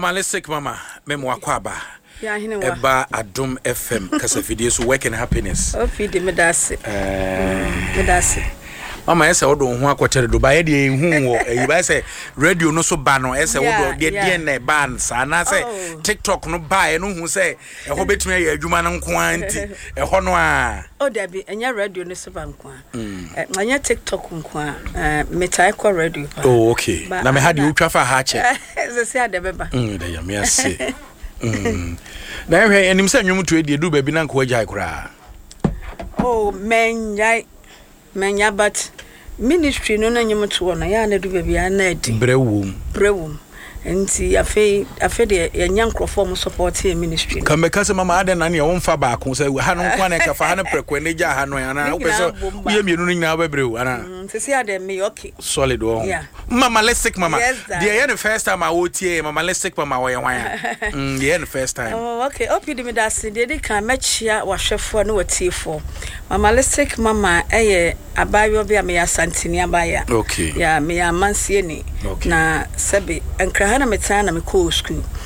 Mama Lesek Mama Memo Akwaba. Yeah, you know Eba Adum FM kasa video so work and happiness. Oh, feed me that's it. Mama ese wodo ho akwotere do ba ye de hu wo e ba se radio no so ba no ese wodo de na ban sa na se TikTok no ba e no hu se e ho betumi ya adwuma no nko anti e ho no a o da bi enya radio no so ba nko a anya TikTok nko a metai kwa radio pa. Oh okay na me ha de utwa fa ha che ze se ade beba da ya me ase na hwe enim se nwum to e de du ba bi na nko agya kura. Oh menya but ministry no na nyum to no ya na du ba bia na adi brewum enti afi de yenya nkrofo support e ministry kameka se mama ade na ne wo mfa ba ko se ha no kwa na ka fa ha no prekwe ne ja ha no ya na wo pese ye mienu no nyina ba brew ana sisi ade me okay solid wo mama Lesek mama the first time I wotie mama Lesek mama wo ye wan the first time oh okay opidi me da se de kan machia wahwefo na watiefo mama Lesek mama eye abayo bia me ya santini abaya okay ya me ya mansie ni na sebe enkra na metana me call school